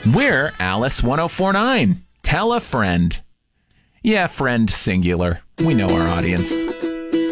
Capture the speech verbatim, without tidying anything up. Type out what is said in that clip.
We're Alice ten forty-nine. Tell a friend. Yeah, friend singular. We know our audience.